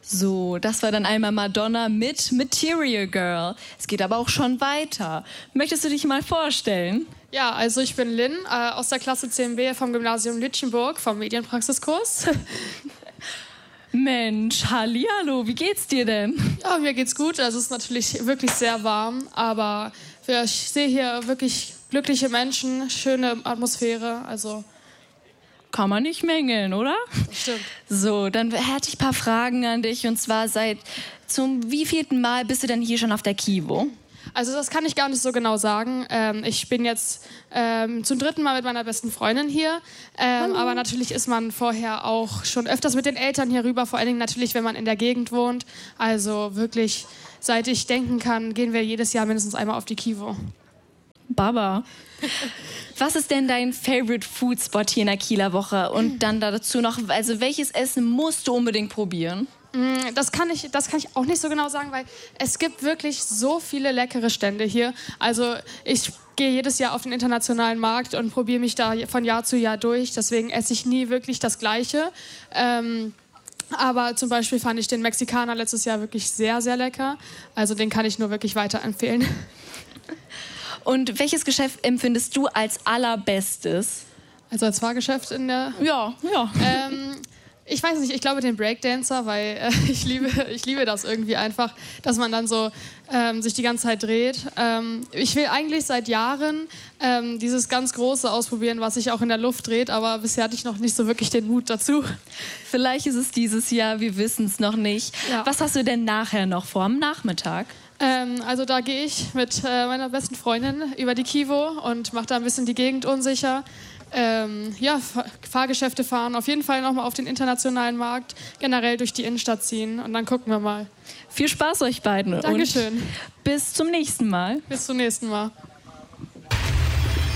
So, das war dann einmal Madonna mit Material Girl. Es geht aber auch schon weiter. Möchtest du dich mal vorstellen? Ja, also ich bin Lynn aus der Klasse 10b vom Gymnasium Lütchenburg vom Medienpraxiskurs. Mensch, hallihallo, wie geht's dir denn? Ja, mir geht's gut. Also es ist natürlich wirklich sehr warm, aber ich sehe hier wirklich glückliche Menschen, schöne Atmosphäre, also... Kann man nicht mängeln, oder? Das stimmt. So, dann hätte ich ein paar Fragen an dich. Und zwar zum wievielten Mal bist du denn hier schon auf der Kivo? Also das kann ich gar nicht so genau sagen. Ich bin jetzt zum 3. Mal mit meiner besten Freundin hier. Aber natürlich ist man vorher auch schon öfters mit den Eltern hier rüber. Vor allen Dingen natürlich, wenn man in der Gegend wohnt. Also wirklich, seit ich denken kann, gehen wir jedes Jahr mindestens einmal auf die Kivo. Baba. Was ist denn dein Favorite Food Spot hier in der Kieler Woche? Und dann dazu noch, also welches Essen musst du unbedingt probieren? Das kann ich auch nicht so genau sagen, weil es gibt wirklich so viele leckere Stände hier. Also ich gehe jedes Jahr auf den internationalen Markt und probiere mich da von Jahr zu Jahr durch. Deswegen esse ich nie wirklich das Gleiche. Aber zum Beispiel fand ich den Mexikaner letztes Jahr wirklich sehr, sehr lecker. Also den kann ich nur wirklich weiterempfehlen. Und welches Geschäft empfindest du als allerbestes? Also als Fahrgeschäft in der... Ja. Ich weiß nicht, ich glaube den Breakdancer, weil ich liebe das irgendwie einfach, dass man dann so sich die ganze Zeit dreht. Ich will eigentlich seit Jahren dieses ganz Große ausprobieren, was sich auch in der Luft dreht, aber bisher hatte ich noch nicht so wirklich den Mut dazu. Vielleicht ist es dieses Jahr, wir wissen es noch nicht. Ja. Was hast du denn nachher noch vor, am Nachmittag? Also da gehe ich mit meiner besten Freundin über die Kivo und mache da ein bisschen die Gegend unsicher. Fahrgeschäfte fahren, auf jeden Fall nochmal auf den internationalen Markt, generell durch die Innenstadt ziehen und dann gucken wir mal. Viel Spaß euch beiden. Dankeschön. Und bis zum nächsten Mal. Bis zum nächsten Mal.